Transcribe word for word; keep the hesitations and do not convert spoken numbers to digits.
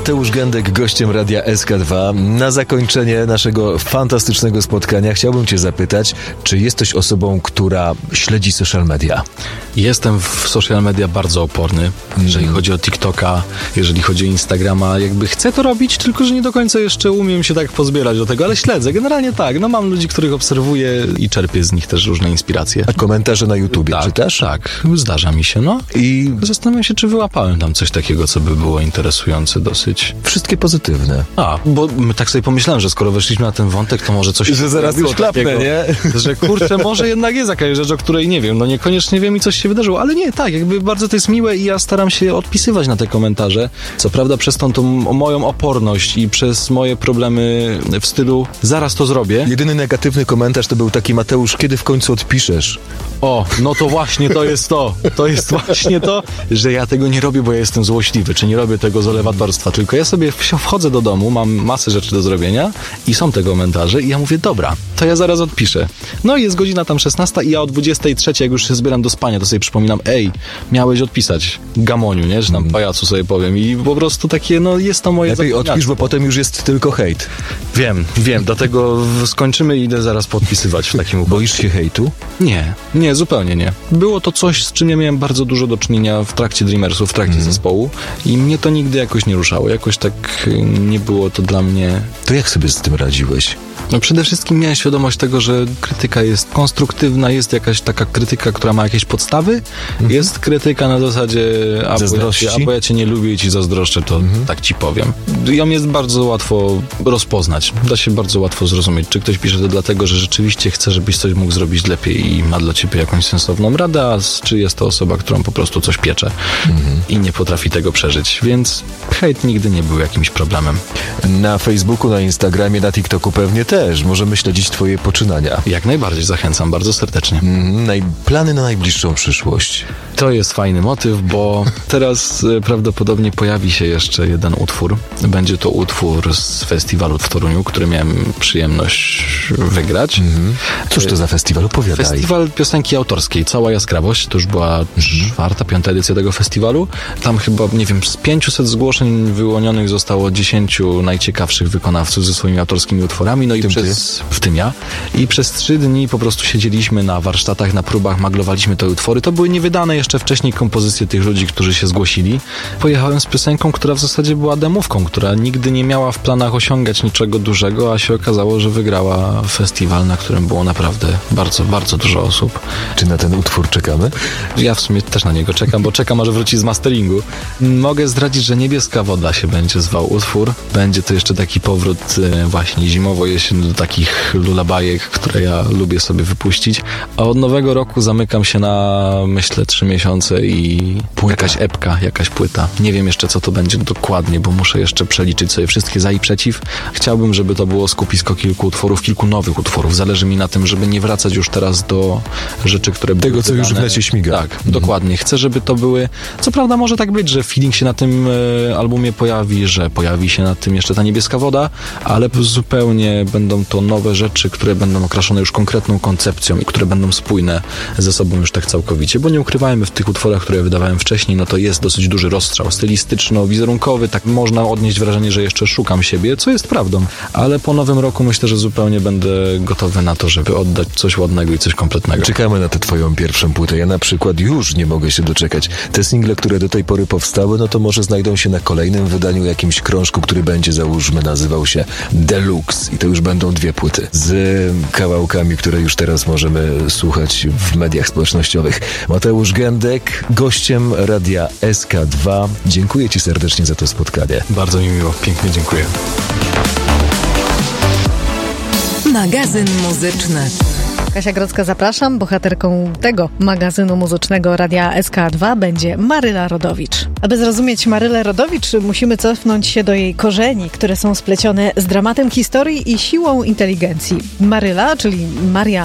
Mateusz Gędek, gościem Radia S K dwa. Na zakończenie naszego fantastycznego spotkania chciałbym cię zapytać, czy jesteś osobą, która śledzi social media? Jestem w social media bardzo oporny, mm. jeżeli chodzi o TikToka, jeżeli chodzi o Instagrama. Jakby chcę to robić, tylko że nie do końca jeszcze umiem się tak pozbierać do tego, ale śledzę. Generalnie tak. No mam ludzi, których obserwuję i czerpię z nich też różne inspiracje. A komentarze na YouTubie tak, czytasz? Tak, zdarza mi się, no. I zastanawiam się, czy wyłapałem tam coś takiego, co by było interesujące dosyć. Wszystkie pozytywne. A, bo tak sobie pomyślałem, że skoro weszliśmy na ten wątek, to może coś... Że zaraz już klapnę, nie? Że kurczę, może jednak jest jakaś rzecz, o której nie wiem, no niekoniecznie wiem i coś się wydarzyło, ale nie, tak, jakby bardzo to jest miłe i ja staram się odpisywać na te komentarze. Co prawda przez tą, tą moją oporność i przez moje problemy w stylu zaraz to zrobię. Jedyny negatywny komentarz to był taki: Mateusz, kiedy w końcu odpiszesz? O, no to właśnie to jest to. To jest właśnie to, że ja tego nie robię, bo ja jestem złośliwy, czy nie robię tego z olewatorstwa, tylko ja sobie wchodzę do domu, mam masę rzeczy do zrobienia i są te komentarze i ja mówię, dobra, to ja zaraz odpiszę. No i jest godzina tam szesnasta i ja o dwudziestej trzeciej, jak już się zbieram do spania, to sobie przypominam, ej, miałeś odpisać gamoniu, nie? Że tam pajacu sobie powiem i po prostu takie, no jest to moje... Lepiej odpisz, bo potem już jest tylko hejt. Wiem, wiem, dlatego skończymy i idę zaraz podpisywać w takim układzie. Boisz się hejtu? Nie, nie, zupełnie nie. Było to coś, z czym ja miałem bardzo dużo do czynienia w trakcie Dreamersów, w trakcie mm. zespołu i mnie to nigdy jakoś nie ruszało. Jakoś tak nie było to dla mnie... To jak sobie z tym radziłeś? No przede wszystkim miałem świadomość tego, że krytyka jest konstruktywna, jest jakaś taka krytyka, która ma jakieś podstawy, mm-hmm. jest krytyka na zasadzie albo ja, cię, albo ja cię nie lubię i ci zazdroszczę, to mm-hmm. tak ci powiem. Ją jest bardzo łatwo rozpoznać, da się bardzo łatwo zrozumieć, czy ktoś pisze to dlatego, że rzeczywiście chce, żebyś coś mógł zrobić lepiej i ma dla ciebie jakąś sensowną radę, a czy jest to osoba, którą po prostu coś piecze mm-hmm. i nie potrafi tego przeżyć, więc hejt nigdy nie był jakimś problemem. Na Facebooku, na Instagramie, na TikToku pewnie też możemy śledzić twoje poczynania. Jak najbardziej, zachęcam bardzo serdecznie. Mm, naj- plany na najbliższą przyszłość. To jest fajny motyw, bo teraz e, prawdopodobnie pojawi się jeszcze jeden utwór. Będzie to utwór z festiwalu w Toruniu, który miałem przyjemność wygrać. Mm-hmm. Cóż to za festiwal? Opowiadaj. Festiwal piosenki autorskiej. Cała Jaskrawość. To już była mm-hmm. czwarta, piąta edycja tego festiwalu. Tam chyba, nie wiem, z pięciuset zgłoszeń wyłonionych zostało dziesięciu najciekawszych wykonawców ze swoimi autorskimi utworami. No i przez, w tym ja. I przez trzy dni po prostu siedzieliśmy na warsztatach, na próbach, maglowaliśmy te utwory. To były niewydane jeszcze wcześniej kompozycje tych ludzi, którzy się zgłosili. Pojechałem z piosenką, która w zasadzie była demówką, która nigdy nie miała w planach osiągać niczego dużego, a się okazało, że wygrała festiwal, na którym było naprawdę bardzo, bardzo dużo osób. Czy na ten utwór czekamy? Ja w sumie też na niego czekam, bo czekam, aż wróci z masteringu. Mogę zdradzić, że Niebieska Woda się będzie zwał utwór. Będzie to jeszcze taki powrót właśnie zimowo-jesienny do takich lulabajek, które ja lubię sobie wypuścić. A od nowego roku zamykam się na, myślę, trzy miesiące i płyta. Jakaś epka, jakaś płyta. Nie wiem jeszcze, co to będzie dokładnie, bo muszę jeszcze przeliczyć sobie wszystkie za i przeciw. Chciałbym, żeby to było skupisko kilku utworów, kilku nowych utworów. Zależy mi na tym, żeby nie wracać już teraz do rzeczy, które były tego, co wydane. Już w necie śmiga. Tak, mhm. dokładnie. Chcę, żeby to były... Co prawda może tak być, że feeling się na tym e, albumie pojawi, że pojawi się na tym jeszcze ta Niebieska Woda, ale zupełnie będą to nowe rzeczy, które będą okraszone już konkretną koncepcją i które będą spójne ze sobą już tak całkowicie, bo nie ukrywajmy, w tych utworach, które wydawałem wcześniej, no to jest dosyć duży rozstrzał stylistyczno-wizerunkowy, tak można odnieść wrażenie, że jeszcze szukam siebie, co jest prawdą, ale po nowym roku myślę, że zupełnie będę gotowy na to, żeby oddać coś ładnego i coś kompletnego. Czekamy na tę twoją pierwszą płytę. Ja na przykład już nie mogę się doczekać. Te single, które do tej pory powstały, no to może znajdą się na kolejnym wydaniu, jakimś krążku, który będzie, załóżmy, nazywał się Deluxe i to już będą dwie płyty z kawałkami, które już teraz możemy słuchać w mediach społecznościowych. Mateusz Gędek, gościem Radia S K dwa. Dziękuję ci serdecznie za to spotkanie. Bardzo mi miło, pięknie dziękuję. Magazyn muzyczny. Kasia Grodzka, zapraszam. Bohaterką tego magazynu muzycznego Radia S K dwa będzie Maryla Rodowicz. Aby zrozumieć Marylę Rodowicz, musimy cofnąć się do jej korzeni, które są splecione z dramatem historii i siłą inteligencji. Maryla, czyli Maria